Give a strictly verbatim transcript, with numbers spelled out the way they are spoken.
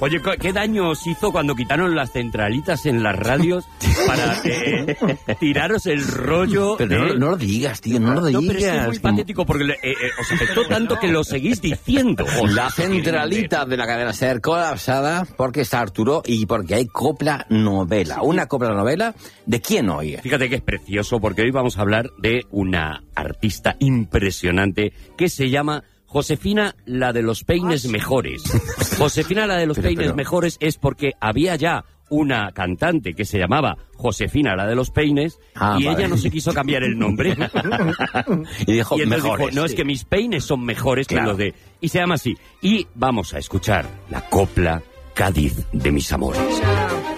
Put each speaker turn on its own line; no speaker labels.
Oye, ¿qué daño os hizo cuando quitaron las centralitas en las radios para eh, tiraros el rollo?
Pero
eh?
no, no lo digas, tío, no lo digas.
No, pero es, que es muy patético porque eh, eh, os afectó tanto que lo seguís diciendo.
La centralita de la cadena SER colapsada porque está Arturo y porque hay copla novela. Una copla novela, ¿de quién hoy?
Fíjate que es precioso porque hoy vamos a hablar de una artista impresionante que se llama Josefina, la de los peines mejores. Josefina, la de los
pero,
peines
pero...
mejores es porque había ya una cantante que se llamaba Josefina, la de los peines,
ah,
y
vale.
ella no se quiso cambiar el nombre.
y dijo,
y entonces
mejores,
dijo, no,
sí.
es que mis peines son mejores
claro.
que los de... Y se llama así. Y vamos a escuchar la copla Cádiz de mis amores.